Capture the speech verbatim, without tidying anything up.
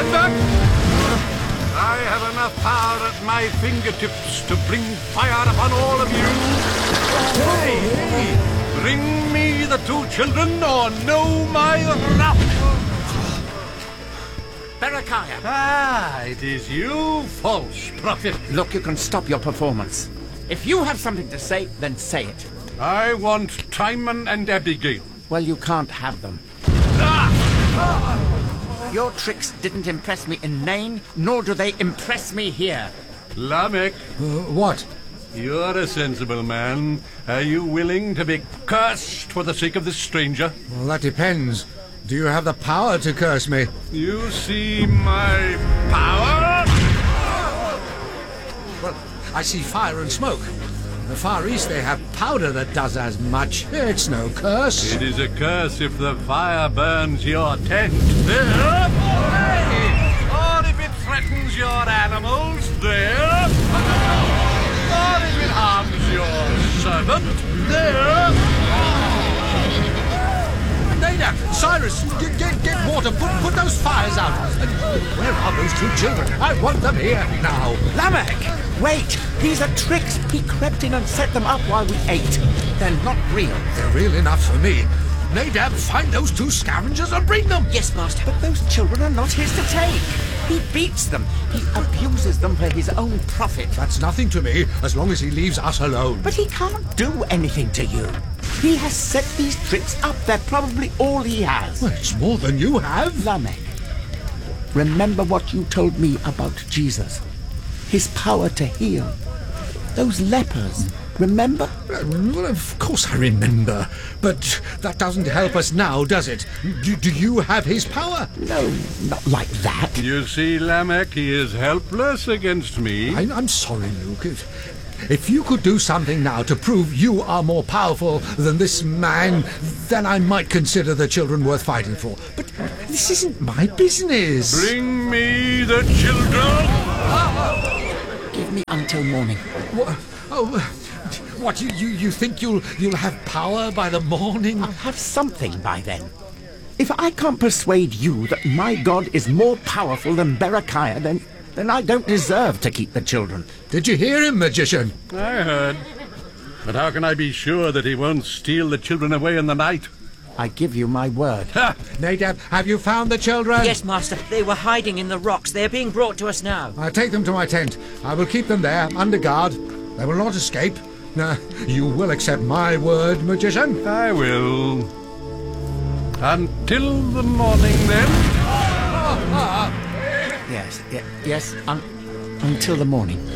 Stand back! I have enough power at my fingertips to bring fire upon all of you. Hey, hey. Bring me the two children or know my wrath. Berechiah! Ah, it is you, false prophet. Look, you can stop your performance. If you have something to say, then say it. I want Timon and Abigail. Well, you can't have them. Your tricks didn't impress me in Nain, nor do they impress me here. Lamech. Uh, what? You're a sensible man. Are you willing to be cursed for the sake of this stranger? Well, that depends. Do you have the power to curse me? You see my power? Well, I see fire and smoke. In the Far East they have powder that does as much. It's no curse. It is a curse if the fire burns your tent. There. Or if it threatens your animals. There. Or if it harms your servant. There. Nadab, Cyrus, get, get, get water. Put, put those fires out. And where are those two children? I want them here now. Lamech! Wait! These are tricks! He crept in and set them up while we ate. They're not real. They're real enough for me. Nadab, find those two scavengers and bring them. Yes, Master. But those children are not his to take. He beats them. He abuses them for his own profit. That's nothing to me, as long as he leaves us alone. But he can't do anything to you. He has set these tricks up. They're probably all he has. Well, it's more than you have. Lamech, remember what you told me about Jesus. His power to heal. Those lepers. Remember? Well, of course I remember. But that doesn't help us now, does it? Do, do you have his power? No, not like that. You see, Lamech, he is helpless against me. I, I'm sorry, Luke. If, if you could do something now to prove you are more powerful than this man, then I might consider the children worth fighting for. But this isn't my business. Bring me the children. Give me until morning. What? Oh, what? You, you, you think you'll you'll have power by the morning? I'll have something by then. If I can't persuade you that my God is more powerful than Berechiah, then then I don't deserve to keep the children. Did you hear him, magician? I heard. But how can I be sure that he won't steal the children away in the night? I give you my word. Ha! Nadab, have you found the children? Yes, Master. They were hiding in the rocks. They are being brought to us now. I'll take them to my tent. I will keep them there, under guard. They will not escape. Now, you will accept my word, magician? I will. Until the morning, then. Yes, ye- yes, un- until the morning.